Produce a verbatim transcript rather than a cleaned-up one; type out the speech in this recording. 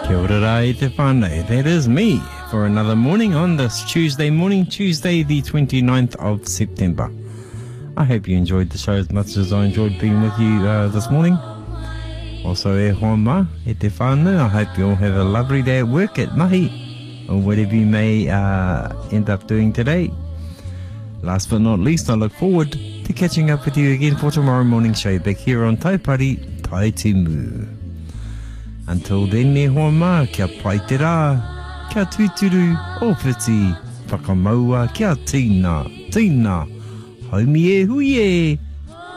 Kia ora rā e te whānau. That is me for another morning on this Tuesday morning, Tuesday the twenty-ninth of September. I hope you enjoyed the show as much as I enjoyed being with you uh, this morning. Also e hoa mā, e te whānau. I hope you all have a lovely day at work, at mahi, or whatever you may uh, end up doing today. Last but not least, I look forward to catching up with you again for tomorrow morning show back here on Taipari Tai Te Mū. Until then, e hoa mā, kia pai te rā, kia tuituru, ōwhiti, whakamaua, kia tīna, tīna, haumi e hui e.